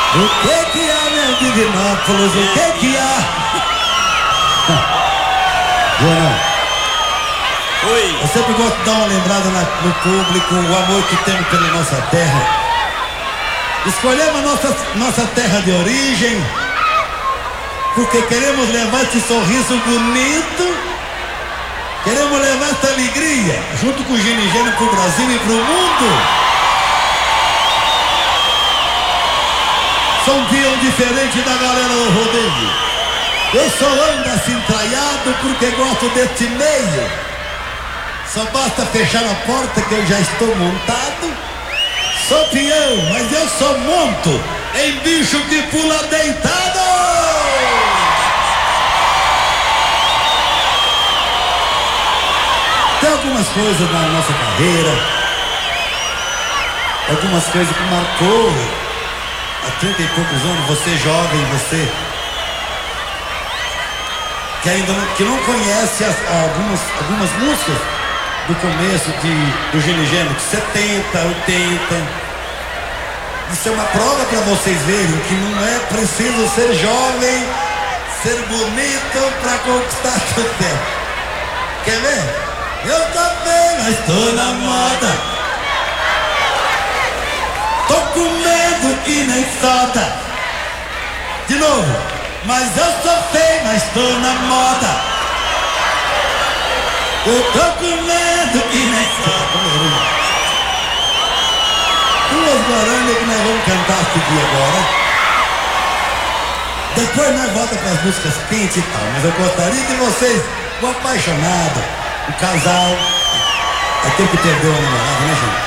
O que há, meu Divinópolis? O que há? João, Oi. eu sempre gosto de dar uma lembrada no público, o amor que temos pela nossa terra. Escolhemos nossa terra de origem porque queremos levar esse sorriso bonito, queremos levar essa alegria junto com o Ginigênio pro Brasil e pro mundo. Sou um peão diferente da galera do rodeio. Eu só ando assim traiado porque gosto desse meio. Só basta fechar a porta que eu já estou montado. Sou peão, mas eu só monto em bicho que pula deitado. Tem algumas coisas na nossa carreira, algumas coisas que marcou há 30 e poucos anos, você jovem, você que ainda não conhece algumas músicas do começo do Ginigênio, de 70, 80. Isso é uma prova para vocês verem que não é preciso ser jovem, ser bonito para conquistar sucesso. Quer ver? Eu também, mas tô na moda. Tô com medo que nem soda. De novo. Mas eu sou feio, mas tô na moda. Eu tô com medo que nem soda. Duas guaranhas que nós vamos cantar aqui agora. Depois nós voltamos para as músicas quentes e tal. Mas eu gostaria de vocês, um apaixonado, um casal. É tempo que perdeu a namorada, né, gente?